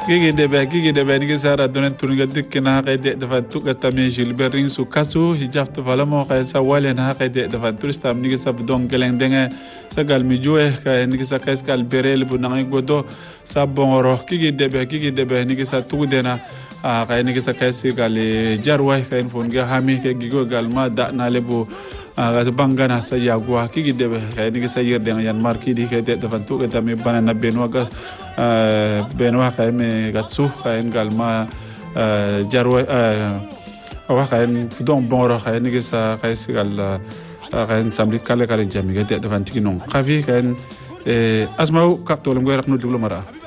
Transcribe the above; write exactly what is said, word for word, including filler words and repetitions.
Gigi debe gigi debe ni sara donen turunga dikkina qede dafa tuka tamé Gilbert Rinsu kasu hijaf to falamo kay sa walen ha qede dafa turista ni sa don geleng denga sa gal mi joe kay ni sa kay skal berel bu nangi godo sa bongoro gigi debe gigi debe ni sa tudena a kay ni sa kay skal jarway kay fon ga hami kay gigo gal ma da na lebu aga bangana sa yagwa kigi debe kay ni sa yerde yan marki di kay dafa tuka tamé banana benwa gas benwa kay me gatsu kay galma jarwa awa kay fudon bongoro kay ni sa kay sigal kay samlit kale kale jami kay dafa tikinon khafi kay asmau kaktolum goy raknu dublo mara